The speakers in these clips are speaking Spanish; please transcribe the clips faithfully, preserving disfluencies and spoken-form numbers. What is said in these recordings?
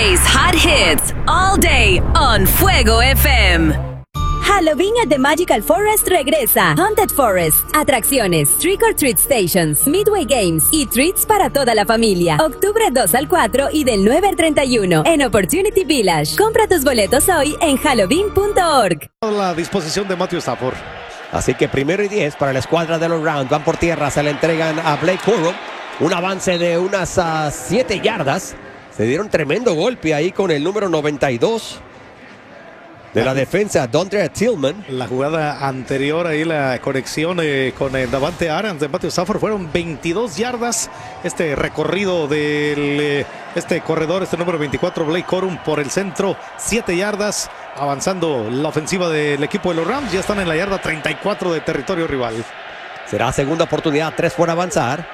plays hot hits all day on Fuego F M. Halloween at the Magical Forest regresa. Haunted Forest, atracciones, Trick or Treat Stations, Midway Games y treats para toda la familia. Octubre dos al cuatro y del nueve al treinta y uno en Opportunity Village. Compra tus boletos hoy en halloween punto org. La disposición de Matthew Stafford. Así que primero y diez para la escuadra de los Rams. Van por tierra, se le entregan a Blake Corum. Un avance de unas siete uh, yardas. Se dieron tremendo golpe ahí con el número noventa y dos. De la defensa, Dondre Tillman. La jugada anterior, ahí la conexión eh, con el Davante Adams de Matthew Stafford fueron veintidós yardas. Este recorrido del eh, este corredor, este número veinticuatro, Blake Corum, por el centro, siete yardas. Avanzando la ofensiva del equipo de los Rams. Ya están en la yarda treinta y cuatro de territorio rival. Será segunda oportunidad, tres por avanzar.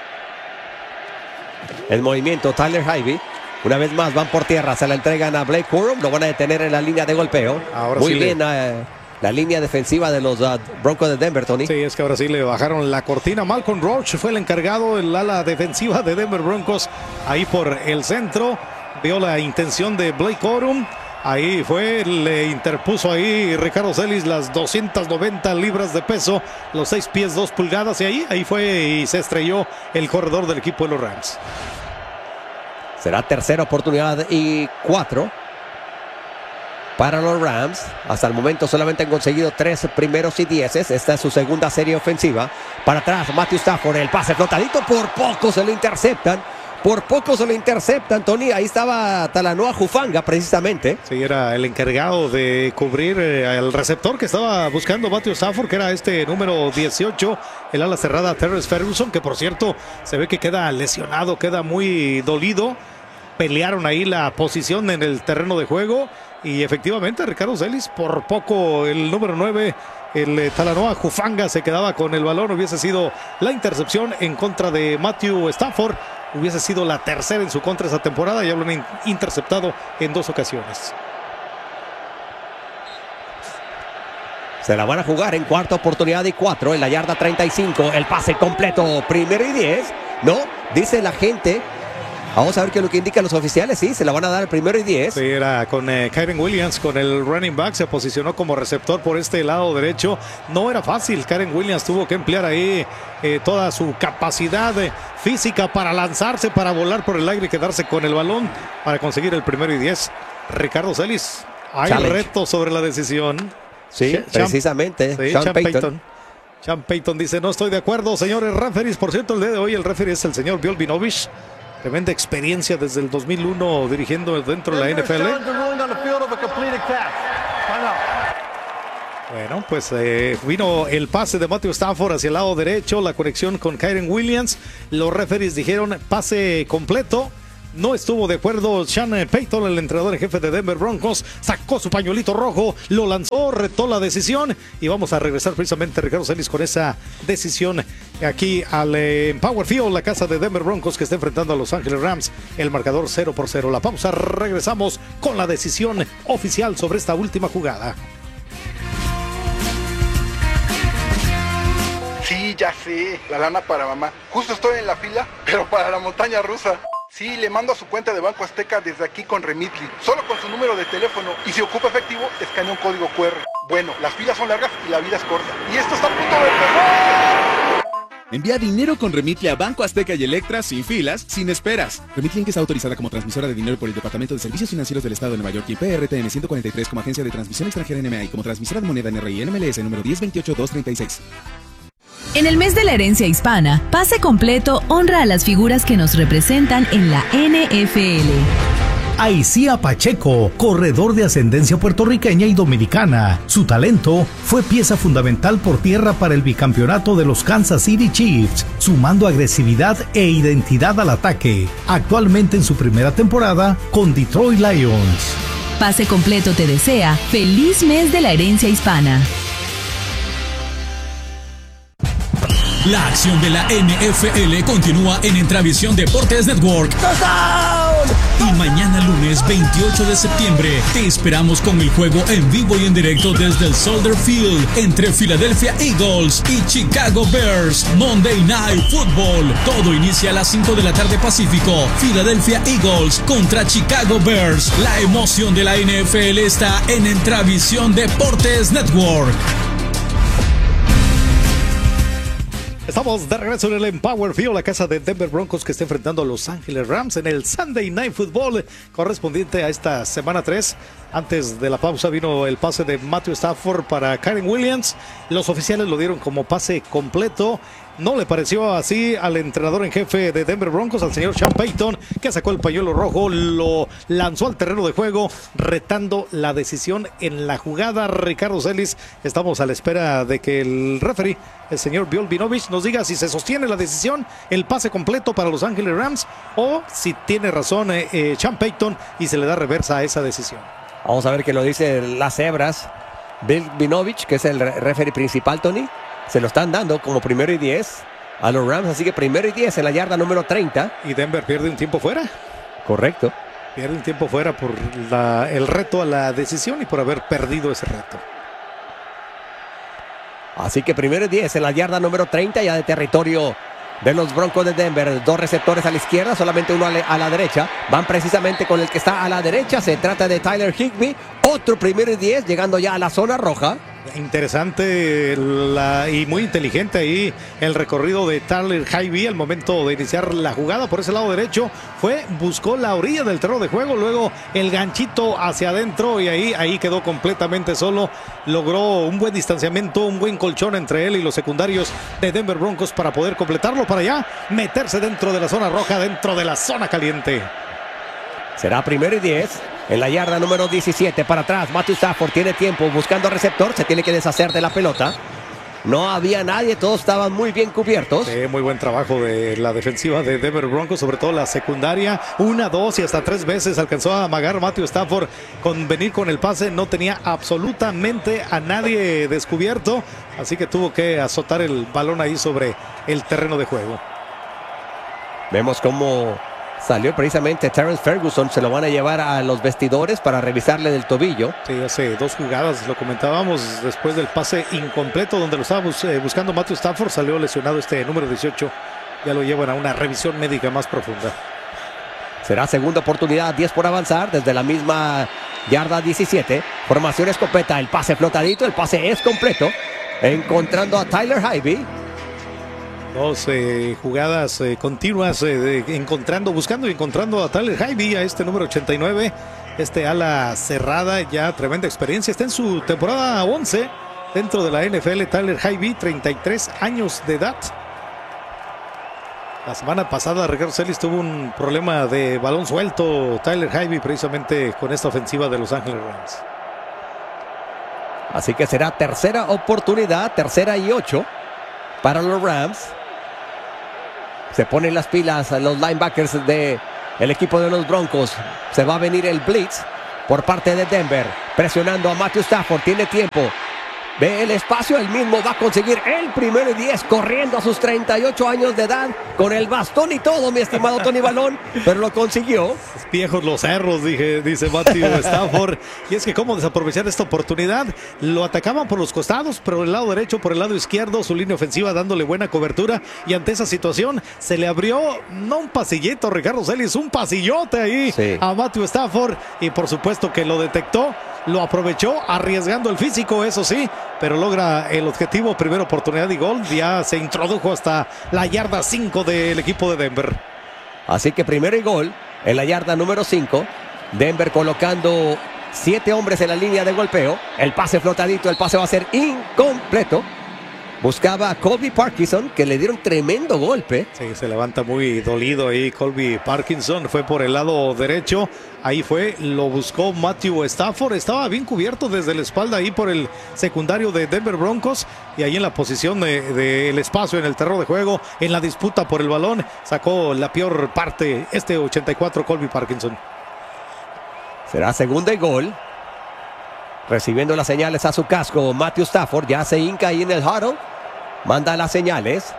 El movimiento, Tyler Higbee. Una vez más van por tierra, se la entregan a Blake Corum, lo van a detener en la línea de golpeo. Ahora Muy sí bien le... uh, la línea defensiva de los uh, Broncos de Denver, Tony. Sí, es que ahora sí le bajaron la cortina. Malcolm Roach fue el encargado, el ala defensiva de Denver Broncos, ahí por el centro. Vio la intención de Blake Corum. Ahí fue, le interpuso ahí Ricardo Celis las doscientas noventa libras de peso, los seis pies dos pulgadas, y ahí, ahí fue y se estrelló el corredor del equipo de los Rams. Será tercera oportunidad y cuatro para los Rams. Hasta el momento solamente han conseguido tres primeros y dieces. Esta es su segunda serie ofensiva. Para atrás, Matthew Stafford, el pase flotadito. Por poco se lo interceptan. Por poco se lo interceptan, Tony. Ahí estaba Talanoa Hufanga, precisamente. Sí, era el encargado de cubrir eh, el receptor que estaba buscando Matthew Stafford, que era este número dieciocho, el ala cerrada Terrence Ferguson, que por cierto se ve que queda lesionado, queda muy dolido. Pelearon ahí la posición en el terreno de juego y efectivamente Ricardo Celis, por poco el número nueve, el eh, Talanoa Hufanga, se quedaba con el balón. Hubiese sido la intercepción en contra de Matthew Stafford. Hubiese sido la tercera en su contra esa temporada. Ya lo han interceptado en dos ocasiones. Se la van a jugar en cuarta oportunidad y cuatro en la yarda treinta y cinco. El pase completo, primero y diez. No, dice la gente. Vamos a ver qué es lo que indican los oficiales. Sí, se la van a dar el primero y diez. Sí, era con eh, Kyren Williams, con el running back. Se posicionó como receptor por este lado derecho. No era fácil. Kyren Williams tuvo que emplear ahí eh, toda su capacidad eh, física para lanzarse, para volar por el aire y quedarse con el balón para conseguir el primero y diez. Ricardo Celis, hay Challenge. Reto sobre la decisión. Sí, Ch precisamente. Sí, Sean, Sean Payton. Payton. Sean Payton dice, no estoy de acuerdo, señores referees. Por cierto, el día de hoy el referee es el señor Bill Vinovich. Tremenda experiencia desde el dos mil uno dirigiendo dentro de la N F L. Bueno, pues eh, vino el pase de Matthew Stafford hacia el lado derecho, la conexión con Kyren Williams. Los referees dijeron pase completo. No estuvo de acuerdo Sean Payton, el entrenador en jefe de Denver Broncos. Sacó su pañuelito rojo, lo lanzó, retó la decisión. Y vamos a regresar precisamente, Ricardo Celis, con esa decisión aquí al eh, Power Field, la casa de Denver Broncos, que está enfrentando a Los Ángeles Rams. El marcador cero por cero. La pausa, regresamos con la decisión oficial sobre esta última jugada. Sí, ya sé, la lana para mamá. Justo estoy en la fila, pero para la montaña rusa. Sí, le mando a su cuenta de Banco Azteca desde aquí con Remitly, solo con su número de teléfono, y si ocupa efectivo, escanea un código cu erre. Bueno, las filas son largas y la vida es corta. Y esto está a punto de empezar. Envía dinero con Remitly a Banco Azteca y Electra sin filas, sin esperas. Remitly Inc está autorizada como transmisora de dinero por el Departamento de Servicios Financieros del Estado de Nueva York y P R T N ciento cuarenta y tres como agencia de transmisión extranjera N M A y como transmisora de moneda N R I N M L S número diez veintiocho dos treinta y seis. En el mes de la herencia hispana, Pase Completo honra a las figuras que nos representan en la N F L. Aicía Pacheco, corredor de ascendencia puertorriqueña y dominicana. Su talento fue pieza fundamental por tierra para el bicampeonato de los Kansas City Chiefs, sumando agresividad e identidad al ataque. Actualmente en su primera temporada con Detroit Lions. Pase Completo te desea feliz mes de la herencia hispana. La acción de la N F L continúa en Entravisión Deportes Network. Y mañana lunes lunes veintiocho de septiembre te esperamos con el juego en vivo y en directo desde el Soldier Field entre Philadelphia Eagles y Chicago Bears. Monday Night Football. Todo inicia a las cinco de la tarde Pacífico. Philadelphia Eagles contra Chicago Bears. La emoción de la N F L está en Entravisión Deportes Network. Estamos de regreso en el Empower Field, la casa de Denver Broncos que está enfrentando a Los Ángeles Rams en el Sunday Night Football correspondiente a esta semana tres. Antes de la pausa vino el pase de Matthew Stafford para Kyren Williams. Los oficiales lo dieron como pase completo. No le pareció así al entrenador en jefe de Denver Broncos, al señor Sean Payton, que sacó el pañuelo rojo, lo lanzó al terreno de juego, retando la decisión en la jugada. Ricardo Celis, estamos a la espera de que el referee, el señor Bill Vinovich, nos diga si se sostiene la decisión, el pase completo para Los Ángeles Rams, o si tiene razón eh, eh, Sean Payton y se le da reversa a esa decisión. Vamos a ver qué lo dice las cebras. Bill Vinovich, que es el referee principal, Tony. Se lo están dando como primero y diez a los Rams, así que primero y diez en la yarda número treinta. Y Denver pierde un tiempo fuera. Correcto. Pierde un tiempo fuera por la, el reto a la decisión y por haber perdido ese reto. Así que primero y diez en la yarda número treinta ya de territorio de los Broncos de Denver. Dos receptores a la izquierda, solamente uno a la, a la derecha. Van precisamente con el que está a la derecha. Se trata de Tyler Higbee. Otro primero y diez llegando ya a la zona roja. Interesante la, y muy inteligente ahí el recorrido de Tyler Higbee al momento de iniciar la jugada por ese lado derecho. Fue, buscó la orilla del terreno de juego, luego el ganchito hacia adentro y ahí, ahí quedó completamente solo. Logró un buen distanciamiento, un buen colchón entre él y los secundarios de Denver Broncos para poder completarlo, para ya meterse dentro de la zona roja, dentro de la zona caliente. Será primero y diez en la yarda número diecisiete. Para atrás, Matthew Stafford tiene tiempo buscando receptor. Se tiene que deshacer de la pelota. No había nadie, todos estaban muy bien cubiertos. Sí, muy buen trabajo de la defensiva de Denver Broncos, sobre todo la secundaria. Una, dos y hasta tres veces alcanzó a amagar Matthew Stafford con venir con el pase. No tenía absolutamente a nadie descubierto, así que tuvo que azotar el balón ahí sobre el terreno de juego. Vemos cómo salió precisamente Terrence Ferguson. Se lo van a llevar a los vestidores para revisarle del tobillo. Sí, hace dos jugadas lo comentábamos después del pase incompleto donde lo estaba bus eh, buscando Matthew Stafford. Salió lesionado este número dieciocho. Ya lo llevan a una revisión médica más profunda. Será segunda oportunidad, diez por avanzar desde la misma yarda diecisiete. Formación escopeta, el pase flotadito, el pase es completo. Encontrando a Tyler Higbee. Dos eh, jugadas eh, continuas, eh, de, encontrando, buscando y encontrando a Tyler Higbee, a este número ochenta y nueve, este ala cerrada, ya tremenda experiencia, está en su temporada once dentro de la N F L. Tyler Higbee, treinta y tres años de edad. La semana pasada Ricardo Celis tuvo un problema de balón suelto, Tyler Higbee, precisamente con esta ofensiva de Los Ángeles Rams. Así que será tercera oportunidad, tercera y ocho para los Rams. Se ponen las pilas a los linebackers del equipo de los Broncos. Se va a venir el blitz por parte de Denver. Presionando a Matthew Stafford. Tiene tiempo. Ve el espacio. Él mismo va a conseguir el primero y diez. Corriendo a sus treinta y ocho años de edad. Con el bastón y todo, mi estimado Tony Balón. Pero lo consiguió. Viejos los cerros, dije, dice Matthew Stafford. Y es que cómo desaprovechar esta oportunidad. Lo atacaban por los costados, por el lado derecho, por el lado izquierdo, su línea ofensiva dándole buena cobertura. Y ante esa situación se le abrió, no un pasillito, Ricardo Celis, un pasillote ahí sí. a Matthew Stafford. Y por supuesto que lo detectó, lo aprovechó, arriesgando el físico, eso sí, pero logra el objetivo, primera oportunidad y gol. Ya se introdujo hasta la yarda cinco del equipo de Denver. Así que primero y gol en la yarda número cinco. Denver colocando siete hombres en la línea de golpeo. El pase flotadito, el pase va a ser incompleto. Buscaba a Colby Parkinson, que le dieron tremendo golpe. Sí, se levanta muy dolido ahí Colby Parkinson. Fue por el lado derecho. Ahí fue, lo buscó Matthew Stafford. Estaba bien cubierto desde la espalda ahí por el secundario de Denver Broncos. Y ahí en la posición del de, de espacio en el terreno de juego, en la disputa por el balón, sacó la peor parte este ochenta y cuatro Colby Parkinson. Será segunda y gol. Recibiendo las señales a su casco, Matthew Stafford ya se hinca ahí en el huddle. Manda las señales.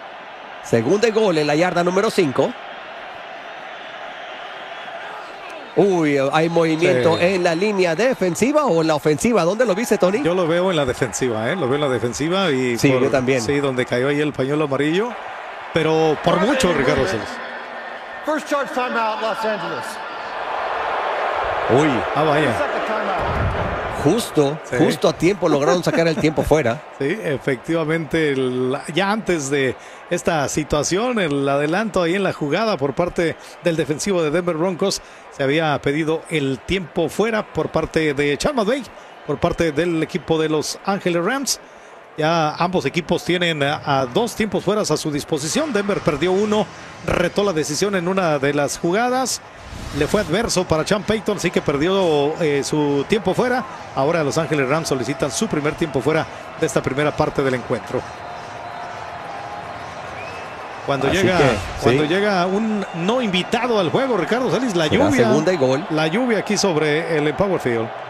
Segunda y gol en la yarda número cinco. Uy, hay movimiento Sí. en la línea defensiva o en la ofensiva. ¿Dónde lo viste, Tony? Yo lo veo en la defensiva, ¿eh? Lo veo en la defensiva y Sí, yo también. Sí, donde cayó ahí el pañuelo amarillo, pero por mucho, Ricardo Celis. First charge timeout, Los Angeles. Uy, Ah, vaya. Second timeout. justo, Sí. justo a tiempo lograron sacar el tiempo fuera. Sí, efectivamente, el- ya antes de esta situación, el adelanto ahí en la jugada por parte del defensivo de Denver Broncos, se había pedido el tiempo fuera por parte de Sean McVay, por parte del equipo de Los Ángeles Rams. Ya ambos equipos tienen a, a dos tiempos fuera a su disposición. Denver perdió uno, retó la decisión en una de las jugadas. Le fue adverso para Sean Payton, sí que perdió eh, su tiempo fuera. Ahora Los Ángeles Rams solicitan su primer tiempo fuera de esta primera parte del encuentro. Cuando Así llega, que, cuando sí. llega un no invitado al juego, Ricardo Celis, la Será lluvia. segunda y gol. La lluvia aquí sobre el Empower Field.